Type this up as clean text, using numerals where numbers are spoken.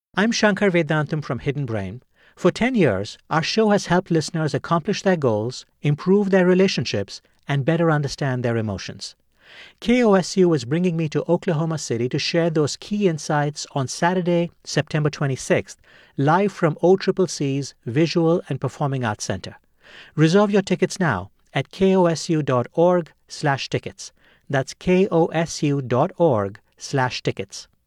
I'm Shankar Vedantam from Hidden Brain. For 10 years, our show has helped listeners accomplish their goals, improve their relationships, and better understand their emotions. KOSU is bringing me to Oklahoma City to share those key insights on Saturday, September 26th, live from OCCC's Visual and Performing Arts Center. Reserve your tickets now at kosu.org/tickets. That's kosu.org/tickets.